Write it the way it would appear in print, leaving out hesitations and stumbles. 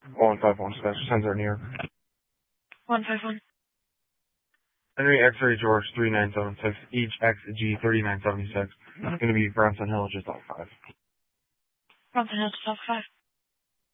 151, sends are near. 151. Henry X-Ray George 3976, HXG 3976. It's going to be Bronson Hill, just off 5. Bronson Hill, just off 5.